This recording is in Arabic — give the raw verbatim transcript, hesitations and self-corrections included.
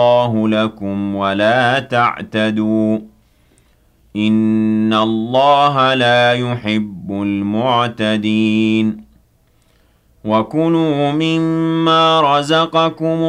اللَّهُ لَكُمْ وَلَا تَعْتَدُوا إِنَّ اللَّهَ لَا يُحِبُّ الْمُعْتَدِينَ وَكُلُوا مِمَّا رَزَقَكُمُ